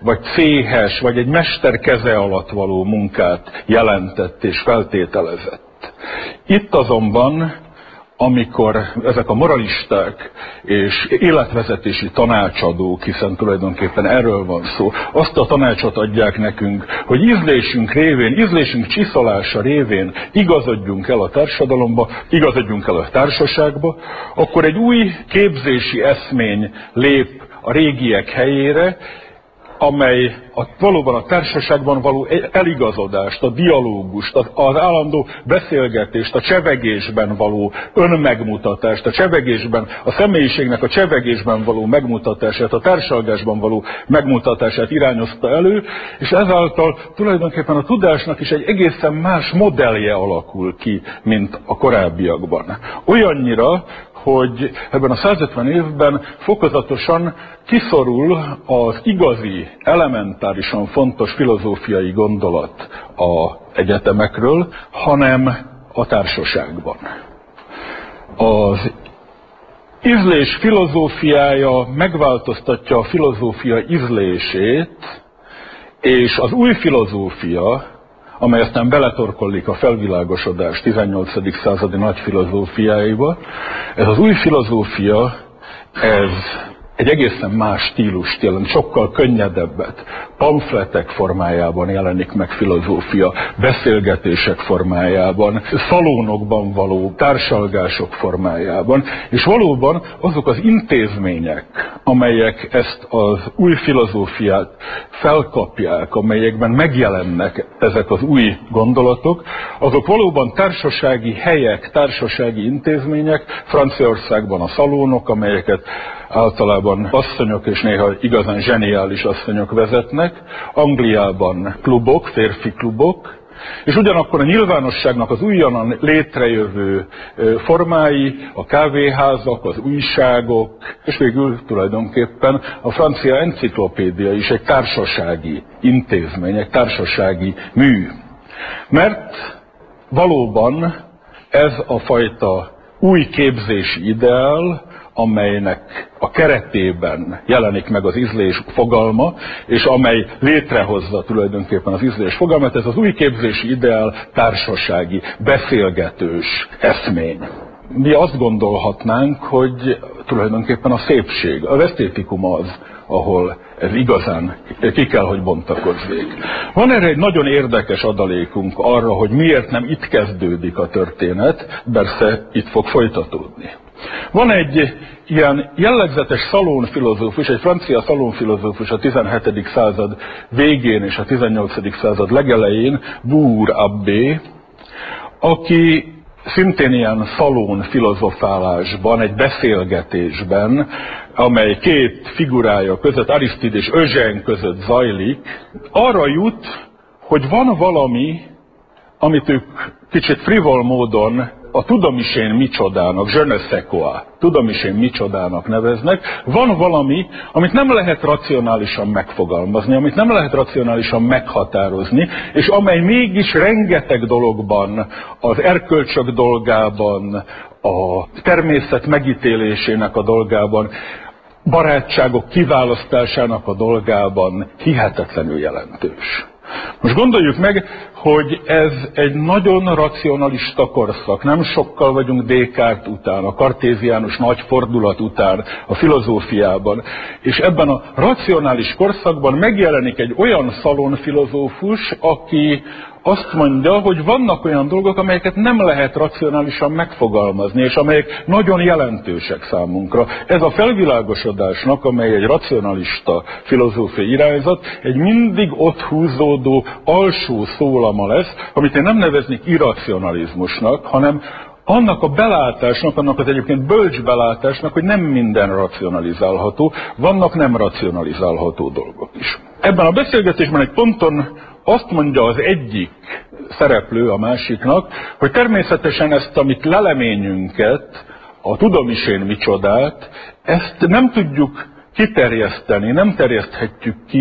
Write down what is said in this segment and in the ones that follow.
vagy céhes, vagy egy mester keze alatt való munkát jelentett és feltételezett. Itt azonban, amikor ezek a moralisták és életvezetési tanácsadók, hiszen tulajdonképpen erről van szó, azt a tanácsot adják nekünk, hogy ízlésünk révén, ízlésünk csiszolása révén igazodjunk el a társadalomba, igazodjunk el a társaságba, akkor egy új képzési eszmény lép a régiek helyére, amely valóban a társaságban való eligazodást, a dialógust, az állandó beszélgetést, a csevegésben való önmegmutatást, a csevegésben, a személyiségnek a csevegésben való megmutatását, a társalgásban való megmutatását irányozta elő, és ezáltal tulajdonképpen a tudásnak is egy egészen más modellje alakul ki, mint a korábbiakban. Olyannyira, hogy ebben a 150 évben fokozatosan kiszorul az igazi, elementárisan fontos filozófiai gondolat az egyetemekről, hanem a társaságban. Az ízlés filozófiája megváltoztatja a filozófia ízlését, és az új filozófia, amely aztán beletorkollik a felvilágosodás 18. századi nagy filozófiáiba. Ez az új filozófia, ez egy egészen más stílust jelent, sokkal könnyedebbet. Pamfletek formájában jelenik meg filozófia, beszélgetések formájában, szalonokban való társalgások formájában, és valóban azok az intézmények, amelyek ezt az új filozófiát felkapják, amelyekben megjelennek ezek az új gondolatok, azok valóban társasági helyek, társasági intézmények, Franciaországban a szalonok, amelyeket általában asszonyok és néha igazán zseniális asszonyok vezetnek, Angliában klubok, férfi klubok, és ugyanakkor a nyilvánosságnak az újonnan létrejövő formái, a kávéházak, az újságok, és végül tulajdonképpen a francia enciklopédia is egy társasági intézmény, egy társasági mű. Mert valóban ez a fajta új képzési ideál, amelynek a keretében jelenik meg az ízlés fogalma, és amely létrehozza tulajdonképpen az ízlés fogalmát, ez az új képzési ideál társasági, beszélgetős eszmény. Mi azt gondolhatnánk, hogy tulajdonképpen a szépség, az esztétikum az, ahol ez igazán ki kell, hogy bontakozzék. Van erre egy nagyon érdekes adalékunk arra, hogy miért nem itt kezdődik a történet, persze itt fog folytatódni. Van egy ilyen jellegzetes szalonfilozófus, egy francia szalonfilozófus a 17. század végén és a 18. század legelején, Bour Abbé, aki szintén ilyen szalon filozofálásban, egy beszélgetésben, amely két figurája között, Arisztid és Eugène között zajlik, arra jut, hogy van valami, amit ők kicsit frivol módon a tudom is én micsodának, je ne sais quoi, tudom is én micsodának neveznek, van valami, amit nem lehet racionálisan megfogalmazni, amit nem lehet racionálisan meghatározni, és amely mégis rengeteg dologban, az erkölcsök dolgában, a természet megítélésének a dolgában, barátságok kiválasztásának a dolgában hihetetlenül jelentős. Most gondoljuk meg, hogy ez egy nagyon racionalista korszak. Nem sokkal vagyunk Descartes után, a kartéziánus nagy fordulat után a filozófiában. És ebben a racionális korszakban megjelenik egy olyan szalonfilozófus, aki azt mondja, hogy vannak olyan dolgok, amelyeket nem lehet racionálisan megfogalmazni, és amelyek nagyon jelentősek számunkra. Ez a felvilágosodásnak, amely egy racionalista filozófiai irányzat, egy mindig ott húzódó alsó szólama lesz, amit én nem neveznék irracionalizmusnak, hanem annak a belátásnak, annak az egyébként bölcs belátásnak, hogy nem minden racionalizálható, vannak nem racionalizálható dolgok is. Ebben a beszélgetésben egy ponton azt mondja az egyik szereplő a másiknak, hogy természetesen ezt, amit leleményünket, a tudom is én micsodát, ezt nem tudjuk kiterjeszteni, nem terjeszthetjük ki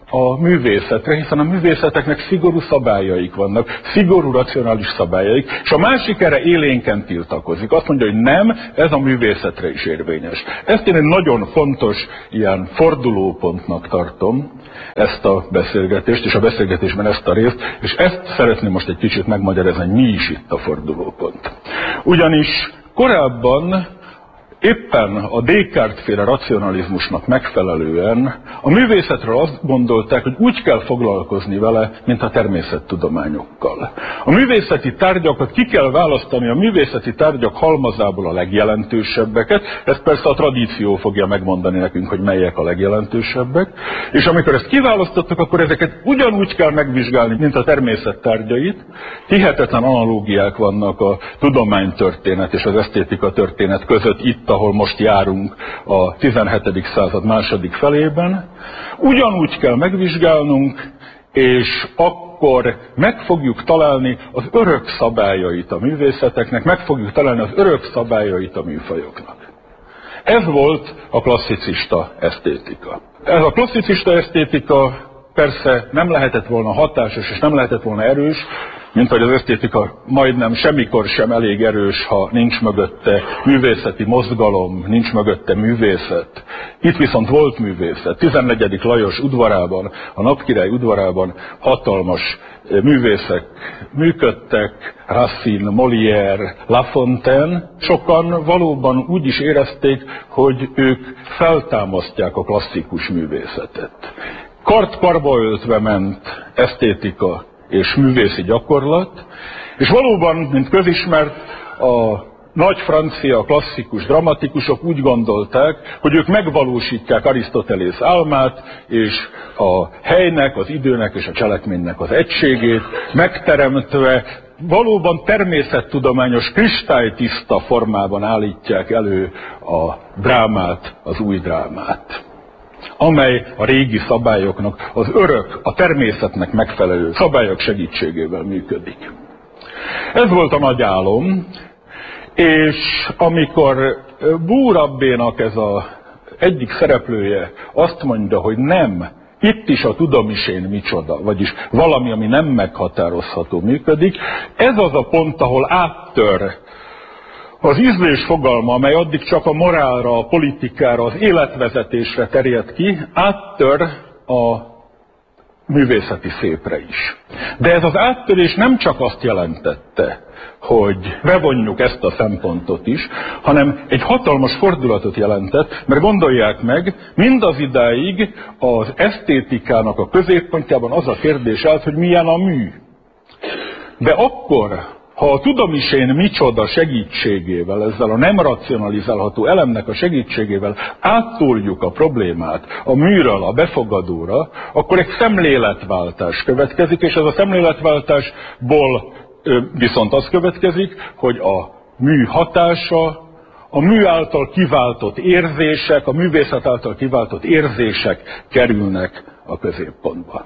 a művészetre, hiszen a művészeteknek szigorú szabályaik vannak, szigorú racionális szabályaik, és a másik erre élénken tiltakozik. Azt mondja, hogy nem, ez a művészetre is érvényes. Ezt én egy nagyon fontos ilyen fordulópontnak tartom, ezt a beszélgetést, és a beszélgetésben ezt a részt, és ezt szeretném most egy kicsit megmagyarázni, hogy mi is itt a fordulópont. Ugyanis korábban éppen a Descartes-féle racionalizmusnak megfelelően a művészetről azt gondolták, hogy úgy kell foglalkozni vele, mint a természettudományokkal. A művészeti tárgyakat ki kell választani a művészeti tárgyak halmazából a legjelentősebbeket, ezt persze a tradíció fogja megmondani nekünk, hogy melyek a legjelentősebbek, és amikor ezt kiválasztottak, akkor ezeket ugyanúgy kell megvizsgálni, mint a természet tárgyait. Hihetetlen analógiák vannak a tudománytörténet és az esztétika történet között itt, ahol most járunk a 17. század második felében. Ugyanúgy kell megvizsgálnunk, és akkor meg fogjuk találni az örök szabályait a művészeteknek, meg fogjuk találni az örök szabályait a műfajoknak. Ez volt a klasszicista esztétika. Ez a klasszicista esztétika persze nem lehetett volna hatásos, és nem lehetett volna erős, mint hogy az esztétika majdnem semmikor sem elég erős, ha nincs mögötte művészeti mozgalom, nincs mögötte művészet. Itt viszont volt művészet. 14. Lajos udvarában, a Napkirály udvarában hatalmas művészek működtek, Racine, Molière, La Fontaine. Sokan valóban úgy is érezték, hogy ők feltámasztják a klasszikus művészetet. Kart-karba öltve ment esztétika és művészi gyakorlat, és valóban, mint közismert, a nagy francia klasszikus dramatikusok úgy gondolták, hogy ők megvalósítják Arisztotelész álmát, és a helynek, az időnek és a cselekménynek az egységét, megteremtve valóban természettudományos, kristálytiszta formában állítják elő a drámát, az új drámát, amely a régi szabályoknak, az örök, a természetnek megfelelő szabályok segítségével működik. Ez volt a nagy álom, és amikor Búrabbénak ez az egyik szereplője azt mondja, hogy nem, itt is a tudomisén micsoda, vagyis valami, ami nem meghatározható működik, ez az a pont, ahol áttör az ízlés fogalma, amely addig csak a morálra, a politikára, az életvezetésre terjed ki, áttör a művészeti szépre is. De ez az áttörés nem csak azt jelentette, hogy bevonjuk ezt a szempontot is, hanem egy hatalmas fordulatot jelentett, mert gondolják meg, mindaz idáig az esztétikának a középpontjában az a kérdés állt, hogy milyen a mű. De akkor, ha a tudomisén micsoda segítségével, ezzel a nem racionalizálható elemnek a segítségével áttoljuk a problémát a műről a befogadóra, akkor egy szemléletváltás következik, és ez a szemléletváltásból viszont az következik, hogy a mű hatása, a mű által kiváltott érzések, a művészet által kiváltott érzések kerülnek a középpontba.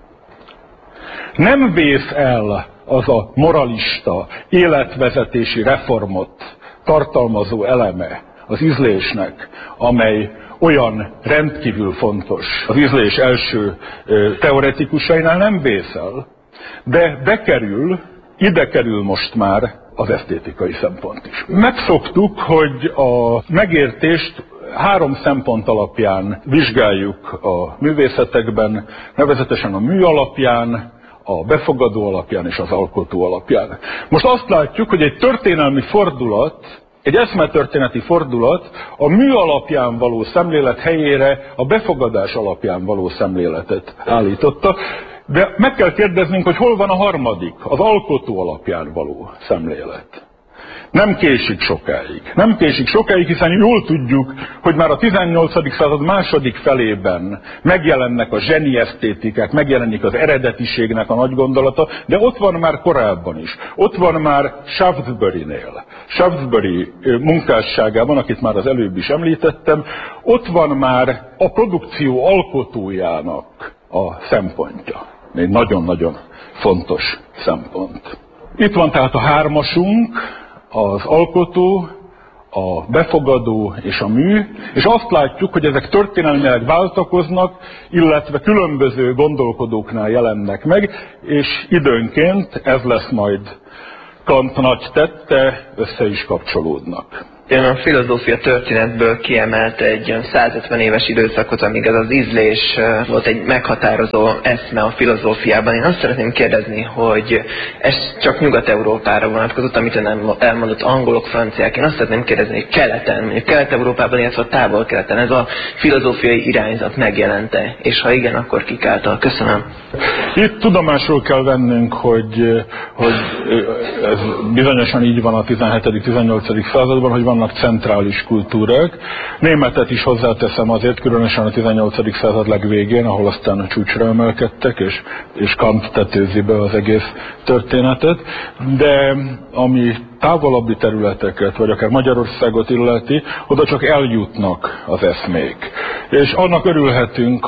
Nem vész el az a moralista, életvezetési reformot tartalmazó eleme az ízlésnek, amely olyan rendkívül fontos. Az ízlés első teoretikusainál nem vész el, de ide kerül most már az esztétikai szempont is. Megszoktuk, hogy a megértést 3 szempont alapján vizsgáljuk a művészetekben, nevezetesen a mű alapján, a befogadó alapján és az alkotó alapján. Most azt látjuk, hogy egy történelmi fordulat, egy eszmetörténeti fordulat a mű alapján való szemlélet helyére a befogadás alapján való szemléletet állította, de meg kell kérdeznünk, hogy hol van a harmadik, az alkotó alapján való szemlélet. Nem késik sokáig. Nem késik sokáig, hiszen jól tudjuk, hogy már a 18. század második felében megjelennek a zseni esztétikák, megjelenik az eredetiségnek a nagy gondolata, de ott van már korábban is. Ott van már Shaftesbury-nél. Shaftesbury munkásságában, akit már az előbb is említettem, ott van már a produkció alkotójának a szempontja. Egy nagyon-nagyon fontos szempont. Itt van tehát a hármasunk, az alkotó, a befogadó és a mű, és azt látjuk, hogy ezek történelmileg váltakoznak, illetve különböző gondolkodóknál jelennek meg, és időnként, ez lesz majd Kant nagy tette, össze is kapcsolódnak. Ön a filozófia történetből kiemelt egy 150 éves időszakot, amíg ez az ízlés volt egy meghatározó eszme a filozófiában. Én azt szeretném kérdezni, hogy ez csak Nyugat-Európára vonatkozott, amit ön elmondott, angolok, franciák. Én azt szeretném kérdezni, hogy keleten, mondjuk Kelet-Európában, illetve a távol-keleten ez a filozófiai irányzat megjelente, és ha igen, akkor kik által? Köszönöm. Itt tudomásul kell vennünk, hogy ez bizonyosan így van a 17.-18. században, hogy vannak centrális kultúrák. Németet is hozzáteszem azért, különösen a 18. század legvégén, ahol aztán a csúcsra emelkedtek, és Kant tetőzi be az egész történetet. De ami távolabbi területeket, vagy akár Magyarországot illeti, oda csak eljutnak az eszmék. És annak örülhetünk,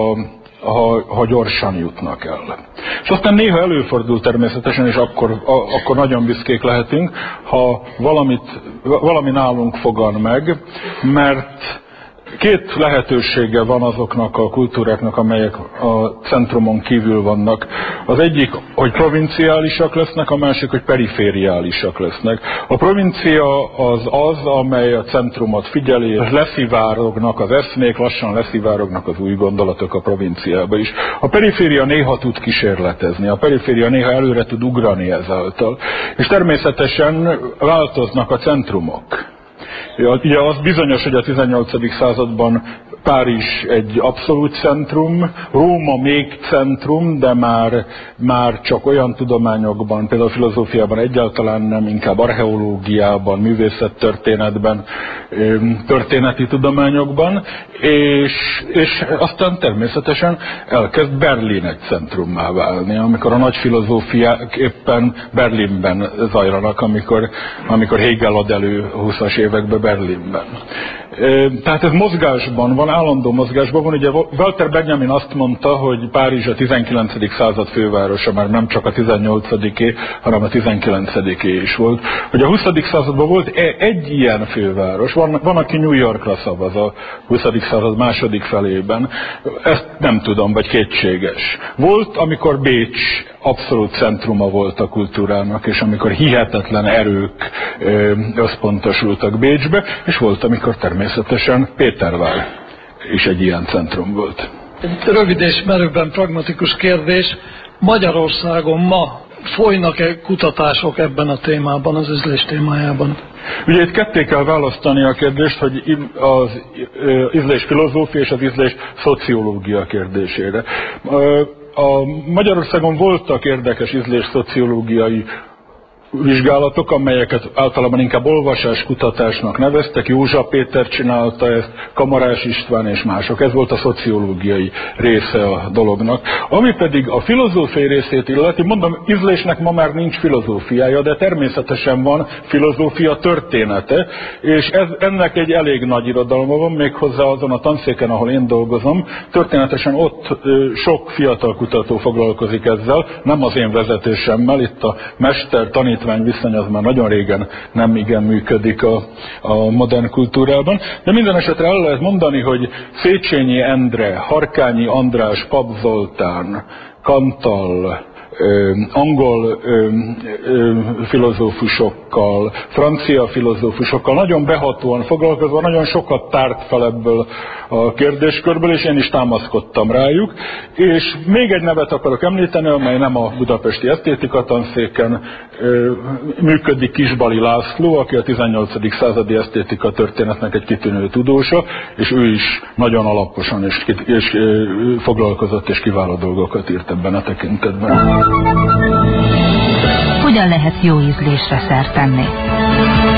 ha gyorsan jutnak el. És aztán néha előfordul természetesen, és akkor nagyon büszkék lehetünk, ha valami nálunk fogan meg, mert két lehetősége van azoknak a kultúráknak, amelyek a centrumon kívül vannak. Az egyik, hogy provinciálisak lesznek, a másik, hogy perifériálisak lesznek. A provincia az, amely a centrumot figyeli, és leszivárognak az eszmék, lassan leszivárognak az új gondolatok a provinciába is. A periféria néha tud kísérletezni, a periféria néha előre tud ugrani ezáltal. És természetesen változnak a centrumok. Ugye az bizonyos, hogy a 18. században Párizs egy abszolút centrum, Róma még centrum, de már csak olyan tudományokban, például filozófiában egyáltalán nem, inkább archeológiában, művészettörténetben, történeti tudományokban, és aztán természetesen elkezd Berlin egy centrummá válni, amikor a nagy filozófiák éppen Berlinben zajlanak, amikor Hegel ad elő 20-as években Berlinben. Tehát ez mozgásban van, állandó mozgásban van. Ugye Walter Benjamin azt mondta, hogy Párizs a 19. század fővárosa, már nem csak a 18-é, hanem a 19-é is volt. Hogy a 20. században volt egy ilyen főváros, van aki New Yorkra szavaz a 20. század második felében, ezt nem tudom, vagy kétséges. Volt, amikor Bécs abszolút centruma volt a kultúrának, és amikor hihetetlen erők összpontosultak Bécsbe, és volt, amikor természetesen Pétervár is egy ilyen centrum volt. Egy rövid és merőben pragmatikus kérdés. Magyarországon ma folynak-e kutatások ebben a témában, az ízlés témájában? Ugye itt ketté kell választani a kérdést, hogy az ízlés filozófia és az ízlés szociológia kérdésére. A Magyarországon voltak érdekes ízlés szociológiai vizsgálatok, amelyeket általában inkább olvasáskutatásnak neveztek. Józsa Péter csinálta ezt, Kamarás István és mások. Ez volt a szociológiai része a dolognak. Ami pedig a filozófiai részét illeti, mondom, ízlésnek ma már nincs filozófiája, de természetesen van filozófia története, és ennek egy elég nagy irodalma van, méghozzá azon a tanszéken, ahol én dolgozom. Történetesen ott sok fiatal kutató foglalkozik ezzel, nem az én vezetésemmel, itt a mester-tanítvány viszony az már nagyon régen nem igen működik a modern kultúrában. De minden esetre el lehet mondani, hogy Széchenyi Endre, Harkányi András, Pap Zoltán, Kanttal, angol filozófusokkal, francia filozófusokkal nagyon behatóan foglalkozva, nagyon sokat tárt fel ebből a kérdéskörből, és én is támaszkodtam rájuk. És még egy nevet akarok említeni, amely nem a budapesti esztétika tanszéken működik, Kisbali László, aki a 18. századi esztétika történetnek egy kitűnő tudósa, és ő is nagyon alaposan és foglalkozott és kiváló dolgokat írt ebben a tekintetben. Hogyan lehet jó ízlésre szert tenni?